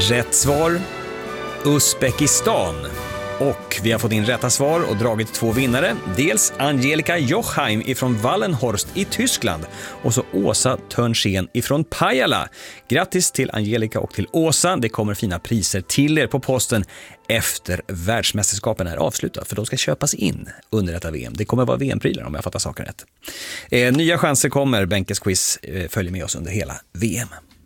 Rätt svar, Uzbekistan. Och vi har fått in rätta svar och dragit 2 vinnare. Dels Angelica Jochheim ifrån Wallenhorst i Tyskland och så Åsa Törnsén ifrån Pajala. Grattis till Angelica och till Åsa. Det kommer fina priser till er på posten efter världsmästerskapen är avslutat, för de ska köpas in under detta VM. Det kommer vara VM-prylar om jag fattar saken rätt. Nya chanser kommer. Bänkes quiz följer med oss under hela VM.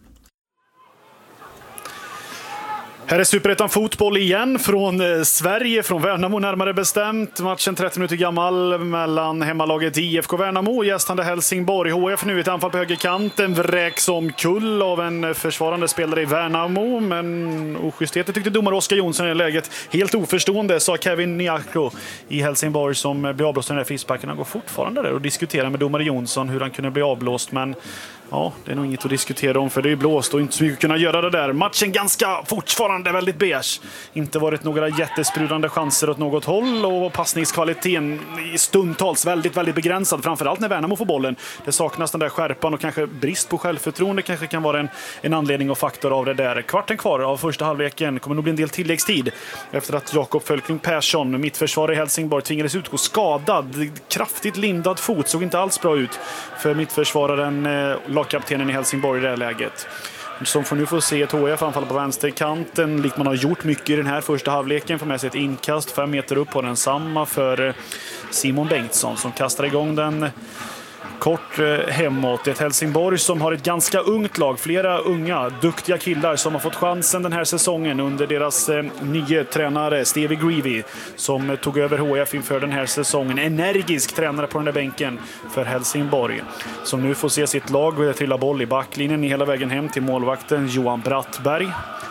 Här är Superettan fotboll igen från Sverige, från Värnamo närmare bestämt. Matchen 30 minuter gammal mellan hemmalaget IFK Värnamo och gästande Helsingborg. HF nu ett anfall på högerkanten, vräks omkull av en försvarande spelare i Värnamo. Men oschystheten tyckte domare Oskar Jonsson i läget. Helt oförstående, sa Kevin Niako i Helsingborg som blev avblåst i den här frisparken. Han går fortfarande där och diskuterar med domare Jonsson hur han kunde bli avblåst, men ja, det är nog inget att diskutera om, för det är blåst och inte så mycket att kunna göra det där. Matchen ganska fortfarande väldigt beige. Inte varit några jättesprudande chanser åt något håll och passningskvaliteten i stundtals väldigt begränsad. Framförallt när Värnamo får bollen. Det saknas den där skärpan och kanske brist på självförtroende kanske kan vara en anledning och faktor av det där. Kvarten kvar av första halvleken. Kommer nog bli en del tilläggstid efter att Jakob Fölkling Persson, mittförsvarare i Helsingborg, tvingades utgå skadad. Kraftigt lindad fot, såg inte alls bra ut för mittförsvararen, lagkaptenen i Helsingborg i det här läget. Som får nu få se ett HF anfalla på vänsterkanten, likt man har gjort mycket i den här första halvleken. Får med sig ett inkast 5 meter upp på den samma för Simon Bengtsson som kastar igång den kort hemåt. Ett Helsingborg som har ett ganska ungt lag. Flera unga, duktiga killar som har fått chansen den här säsongen under deras nya tränare Stevie Greevy som tog över HF inför den här säsongen. Energisk tränare på den där bänken för Helsingborg. Som nu får se sitt lag trilla boll i backlinjen hela vägen hem till målvakten Johan Brattberg.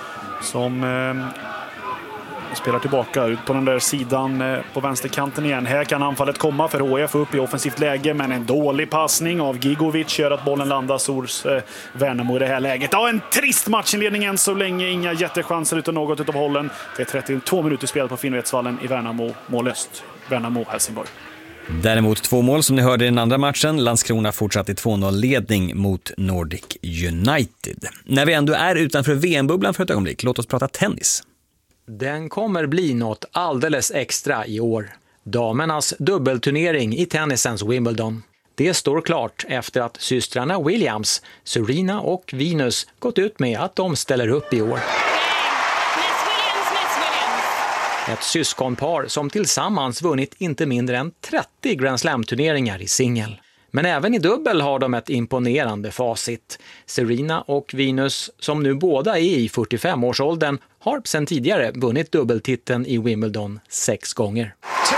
Som spelar tillbaka ut på den där sidan på vänsterkanten igen. Här kan anfallet komma för HF upp i offensivt läge, men en dålig passning av Gigovic gör att bollen landas hos Värnamo i det här läget. Ja, en trist matchinledning än så länge. Inga jättechanser utan något utav hållen. Det är 32 minuter spel på Finnvedsvallen i Värnamo, målöst. Värnamo, Helsingborg. Däremot 2 mål som ni hörde i den andra matchen. Landskrona fortsatte i 2-0-ledning mot Nordic United. När vi ändå är utanför VM-bubblan för ett ögonblick, låt oss prata tennis. Den kommer bli något alldeles extra i år. Damernas dubbelturnering i tennisens Wimbledon. Det står klart efter att systrarna Williams, Serena och Venus gått ut med att de ställer upp i år. Ett syskonpar som tillsammans vunnit inte mindre än 30 Grand Slam-turneringar i singel. Men även i dubbel har de ett imponerande facit. Serena och Venus, som nu båda är i 45-årsåldern, har sedan tidigare vunnit dubbeltiteln i Wimbledon 6 gånger.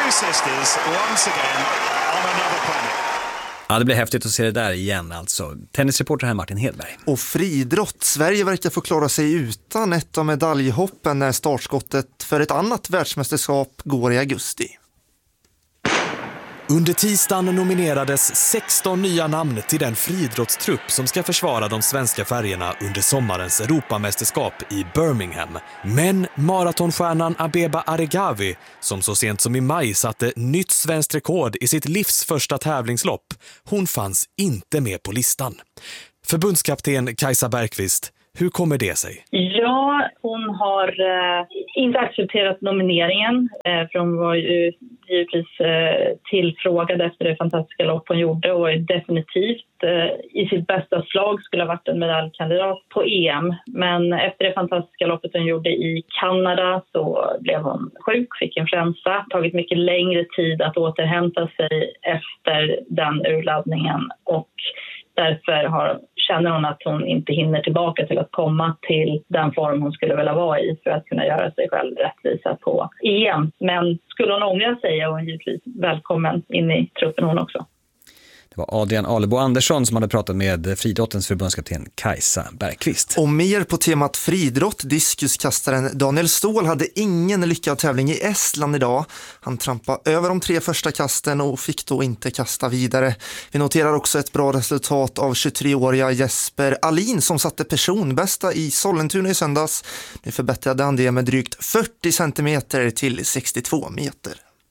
Ja, det blir häftigt att se det där igen alltså. Tennisreporter här Martin Hedberg. Och friidrott. Sverige verkar få klara sig utan ett av medaljhoppen när startskottet för ett annat världsmästerskap går i augusti. Under tisdagen nominerades 16 nya namn till den friidrottstrupp som ska försvara de svenska färgerna under sommarens Europamästerskap i Birmingham. Men maratonstjärnan Abeba Aregawi, som så sent som i maj satte nytt svenskt rekord i sitt livs första tävlingslopp, hon fanns inte med på listan. Förbundskapten Kajsa Bergqvist, hur kommer det sig? Ja, hon har inte accepterat nomineringen. För hon var ju givetvis tillfrågad efter det fantastiska lopp hon gjorde och definitivt i sitt bästa slag skulle ha varit en medaljkandidat på EM. Men efter det fantastiska loppet hon gjorde i Kanada så blev hon sjuk, fick influensa. Tagit mycket längre tid att återhämta sig efter den urladdningen och därför känner hon att hon inte hinner tillbaka till att komma till den form hon skulle vilja vara i för att kunna göra sig själv rättvisa på EM. Men skulle hon ångra sig är hon givetvis välkommen in i truppen hon också. Det var Adrian Alebo Andersson som hade pratat med friidrottens förbundskapten Kajsa Bergqvist. Och mer på temat friidrott, diskuskastaren Daniel Ståhl hade ingen lyckad tävling i Estland idag. Han trampade över de 3 första kasten och fick då inte kasta vidare. Vi noterar också ett bra resultat av 23-åriga Jesper Alin som satte personbästa i Sollentuna i söndags. Nu förbättrade han det med drygt 40 centimeter till 62 meter.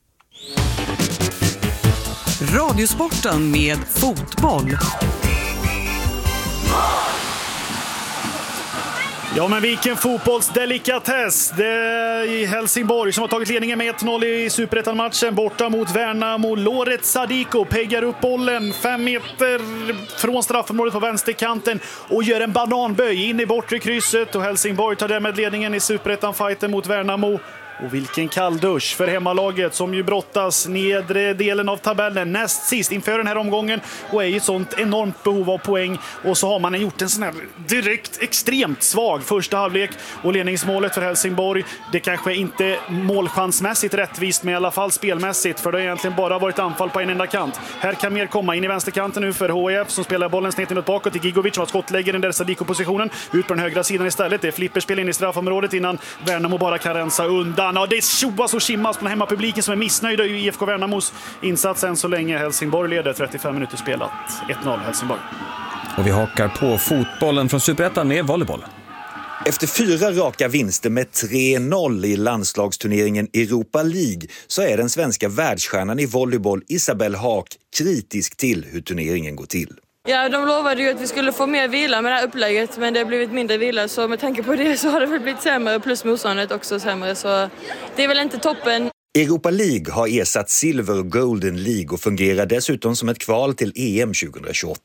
Radiosporten med fotboll. Ja, men vilken fotbollsdelikatess. Det är i Helsingborg som har tagit ledningen med 1-0 i Superettan-matchen borta mot Värnamo. Loret Sadiko peggar upp bollen 5 meter från straffområdet på vänsterkanten och gör en bananböj in i bortre krysset. Och Helsingborg tar därmed ledningen i Superettan-fighten mot Värnamo. Och vilken kalldusch för hemmalaget som ju brottas nedre delen av tabellen näst sist inför den här omgången och är i ett sånt enormt behov av poäng. Och så har man gjort en sån här direkt extremt svag första halvlek och ledningsmålet för Helsingborg, det kanske inte målchansmässigt rättvist men i alla fall spelmässigt, för det har egentligen bara varit anfall på en enda kant. Här kan mer komma in i vänsterkanten nu för HIF som spelar bollen snett inåt bakåt till Gigovic som har skottlägger den där Sadiko-positionen ut på den högra sidan istället. Det är flipperspel in i straffområdet innan Värnamo bara kan rensa undan. Ja, det tjoas och skimmas på den hemmapubliken som är missnöjda i IFK Värnamos insats än så länge. Helsingborg leder 35 minuter spelat. 1-0 Helsingborg. Och vi hakar på fotbollen från Superettan med volleyboll. Efter 4 raka vinster med 3-0 i landslagsturneringen Europa League så är den svenska världsstjärnan i volleyboll Isabelle Haak kritisk till hur turneringen går till. Ja, de lovade ju att vi skulle få mer vila med det här upplägget, men det har blivit mindre vila, så med tanke på det så har det väl blivit sämre, plus motståndet också sämre, så det är väl inte toppen. Europa League har ersatt Silver och Golden League och fungerar dessutom som ett kval till EM 2028.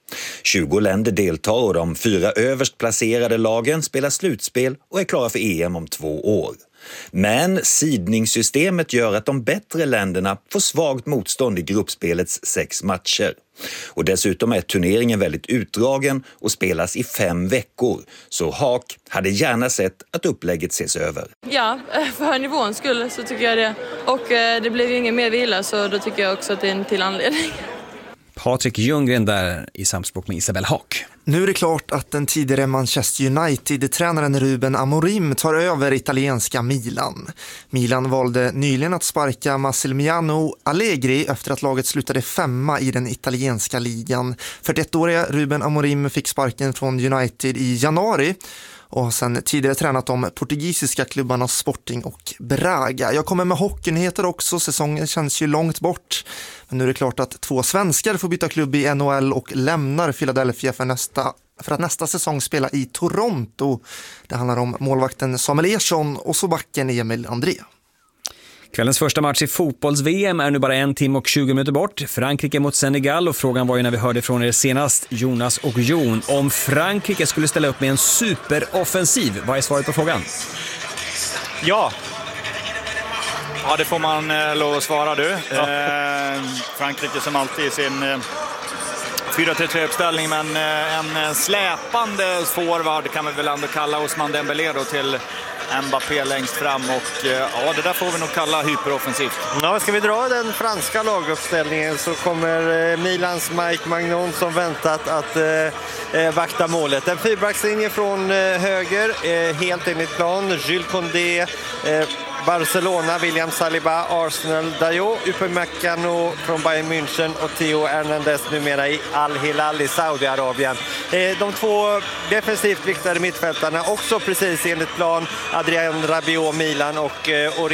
20 länder deltar och de 4 överst placerade lagen spelar slutspel och är klara för EM om 2 år. Men sidningssystemet gör att de bättre länderna får svagt motstånd i gruppspelets 6 matcher. Och dessutom är turneringen väldigt utdragen och spelas i 5 veckor. Så Haak hade gärna sett att upplägget ses över. Ja, för nivåns skull så tycker jag det. Och det blev ju ingen mer vila, så då tycker jag också att det är en till anledning. Patrik Ljunggren där i samspråk med Isabelle Haak. Nu är det klart att den tidigare Manchester United-tränaren Ruben Amorim tar över italienska Milan. Milan valde nyligen att sparka Massimiliano Allegri efter att laget slutade 5:a i den italienska ligan. 41-åriga Ruben Amorim fick sparken från United i januari och har sedan tidigare tränat de portugisiska klubbarna Sporting och Braga. Jag kommer med hockeynyheter också, säsongen känns ju långt bort. Men nu är det klart att 2 svenskar får byta klubb i NHL och lämnar Philadelphia för att nästa säsong spela i Toronto. Det handlar om målvakten Samuel Ersson och så backen Emil André. Kvällens första match i fotbolls-VM är nu bara 1 timme och 20 minuter bort. Frankrike mot Senegal, och frågan var ju när vi hörde från er senast, Jonas och Jon, om Frankrike skulle ställa upp med en superoffensiv. Vad är svaret på frågan? Ja, det får man lov att svara du. Ja. Frankrike som alltid i sin 4-3-3-uppställning, men en släpande forward kan vi väl ändå kalla Ousmane Dembélé då till Mbappé längst fram, och ja, det där får vi nog kalla hyperoffensivt. Ja, ska vi dra den franska laguppställningen så kommer Milans Mike Magnon som väntat att vakta målet. En 4-backslinje från höger, helt enligt plan. Jules Condé, Barcelona, William Saliba, Arsenal, Dayo, Upamecano från Bayern München och Theo Hernandez numera i Al-Hilal i Saudiarabien. De 2 defensivt viktade mittfältarna också precis enligt plan. Adrien Rabiot, Milan, och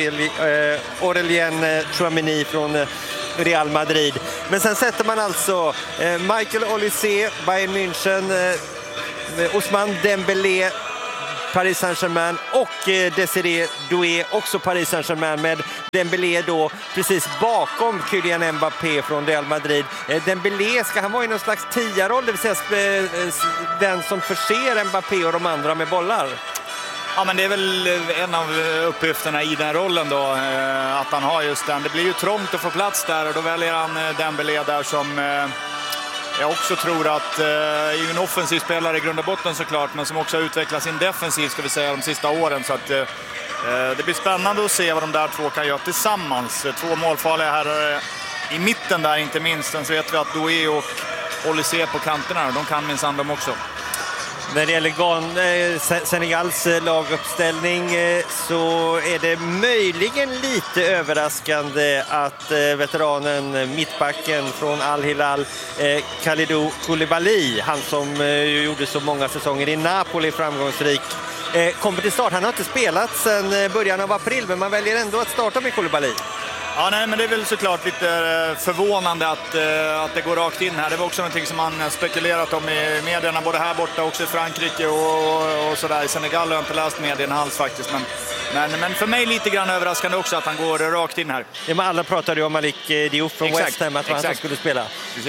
Aurélien Tchouameni från Real Madrid. Men sen sätter man alltså Michael Olise, Bayern München, Ousmane Dembélé, Paris Saint-Germain, och Desiré Doué, också Paris Saint-Germain, med Dembélé då precis bakom Kylian Mbappé från Real Madrid. Dembélé, ska han vara i någon slags 10-roll, det vill säga den som förser Mbappé och de andra med bollar? Ja, men det är väl en av uppgifterna i den rollen då, att han har just den. Det blir ju trångt att få plats där, och då väljer han Dembélé där som... Jag också tror att är en offensiv spelare i grund och botten såklart, men som också har utvecklat sin defensiv, ska vi säga, de sista åren. Så att det blir spännande att se vad de där 2 kan göra tillsammans. 2 målfarliga här i mitten där inte minst. Sen så vet vi att Doué och Olise på kanterna, de kan minsann dem också. När det gäller Senegals laguppställning så är det möjligen lite överraskande att veteranen mittbacken från Al-Hilal, Kalidou Koulibaly, han som gjorde så många säsonger i Napoli framgångsrik, kommer till start. Han har inte spelat sedan början av april, men man väljer ändå att starta med Koulibaly. Ja, nej, men det är väl såklart lite förvånande att det går rakt in här. Det var också någonting som man spekulerat om i medierna, både här borta och också i Frankrike och sådär. I Senegal har jag inte läst medierna alls faktiskt. Men för mig lite grann överraskande också att han går rakt in här. Ja, men alla pratade ju om Malik Diouf från West Ham, att han skulle spela.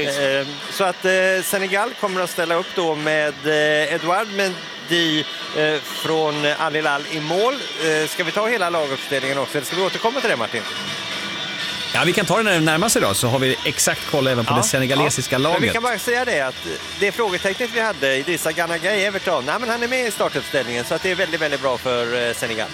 Så att Senegal kommer att ställa upp då med Edouard Mendy från Al Hilal i mål. Ska vi ta hela laguppställningen också, eller ska vi återkomma till det, Martin? Ja, vi kan ta det när det närmar sig då, så har vi exakt koll även på det senegalesiska laget. Men vi kan bara säga det att det frågetecknet vi hade, Idrissa Gana Gueye i Everton, men han är med i startuppställningen, så att det är väldigt, väldigt bra för Senegal.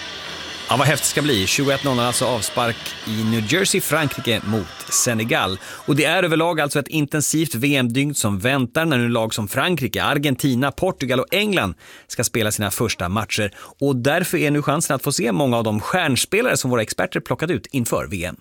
Ja, vad häftigt ska bli. 21-0 alltså avspark i New Jersey, Frankrike mot Senegal. Och det är överlag alltså ett intensivt VM-dygn som väntar när nu lag som Frankrike, Argentina, Portugal och England ska spela sina första matcher. Och därför är nu chansen att få se många av de stjärnspelare som våra experter plockat ut inför VM.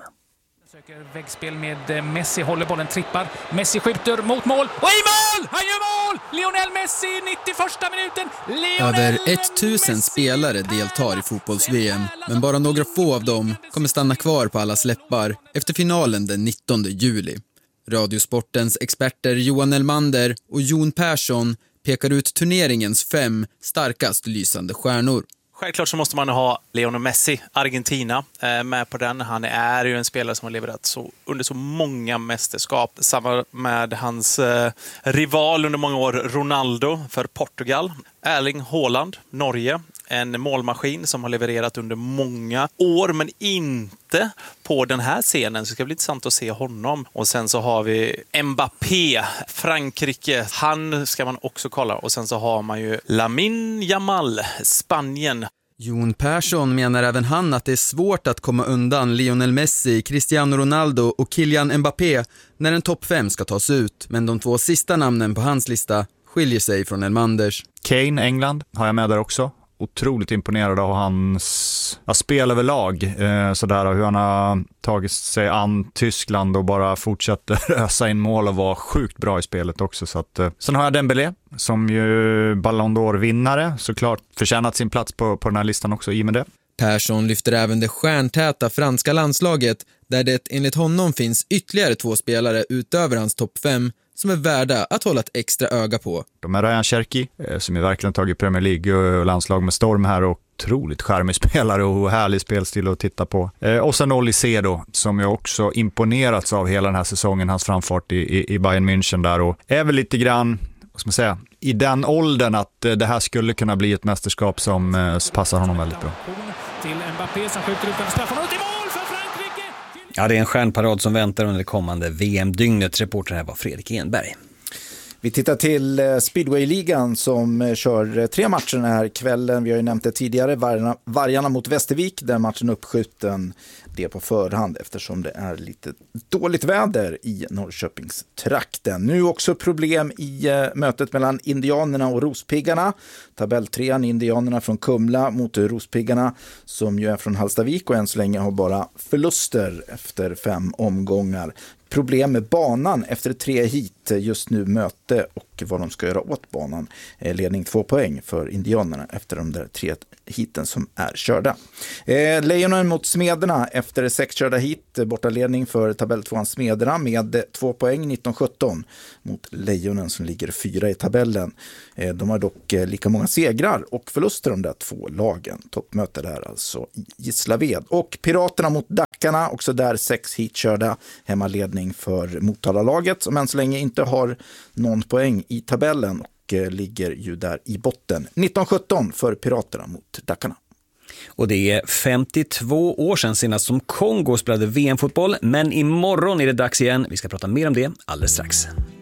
Väggspel med Messi, håller bollen, trippar. Messi skjuter mot mål. Och i mål! Han gör mål! Lionel Messi, 91:a minuten. Över 1000 spelare deltar i fotbolls-VM, men bara några få av dem kommer stanna kvar på allas läppar efter finalen den 19 juli. Radiosportens experter Johan Elmander och Jon Persson pekar ut turneringens 5 starkast lysande stjärnor. Självklart så måste man ha Lionel Messi, Argentina, med på den. Han är ju en spelare som har levererat under så många mästerskap. Samma med hans rival under många år, Ronaldo för Portugal. Erling Haaland, Norge. En målmaskin som har levererat under många år, men inte på den här scenen. Så det ska bli intressant att se honom. Och sen så har vi Mbappé, Frankrike. Han ska man också kolla. Och sen så har man ju Lamine Yamal, Spanien. Jon Persson menar även han att det är svårt att komma undan Lionel Messi, Cristiano Ronaldo och Kylian Mbappé när en topp 5 ska tas ut. Men de 2 sista namnen på hans lista skiljer sig från Elmanders. Kane, England, har jag med där också. Otroligt imponerad av hans spel överlag. Sådär, hur han har tagit sig an Tyskland och bara fortsätter ösa in mål och vara sjukt bra i spelet också. Så att, sen har jag Dembélé som ju Ballon d'Or-vinnare. Såklart förtjänat sin plats på den här listan också i med det. Persson lyfter även det stjärntäta franska landslaget där det enligt honom finns ytterligare 2 spelare utöver hans topp 5 som är värda att hålla ett extra öga på. De är Ryan Cherki som är verkligen tagit Premier League och landslag med storm här, och otroligt charmig spelare och härlig spelstil att titta på. Och sen Olise då, som jag också imponerats av hela den här säsongen, hans framfart i Bayern München där, och är väl lite grann, vad ska man säga, i den åldern att det här skulle kunna bli ett mästerskap som passar honom väldigt bra. Till Mbappé som skjuter ut en straff och ut i mål för Frankrike! Ja, det är en stjärnparad som väntar under det kommande VM-dygnet. Reporter här var Fredrik Enberg. Vi tittar till Speedway-ligan som kör 3 matcher den här kvällen. Vi har ju nämnt det tidigare, Vargarna mot Västervik, där matchen uppskjuten det på förhand eftersom det är lite dåligt väder i Norrköpingstrakten. Nu också problem i mötet mellan Indianerna och Rospiggarna. Tabelltrean Indianerna från Kumla mot Rospiggarna som ju är från Hallstavik och än så länge har bara förluster efter 5 omgångar. Problem med banan efter 3 hit, just nu möte och vad de ska göra åt banan. Ledning 2 poäng för Indianerna efter de där 3 hiten som är körda. Lejonen mot Smederna efter 6 körda hit, bortaledning för tabell 2 Smederna med 2 poäng 19-17 mot Lejonen som ligger 4 i tabellen. De har dock lika många segrar och förluster de där 2 lagen. Toppmöte där alltså i Gislaved. Och Piraterna mot Dackarna, också där 6 hit körda, hemmaledning för Motala-laget som än så länge inte har någon poäng i tabellen och ligger ju där i botten. 19-17 för Piraterna mot Dackarna. Och det är 52 år sedan senast som Kongo spelade VM-fotboll, men imorgon är det dags igen. Vi ska prata mer om det alldeles strax.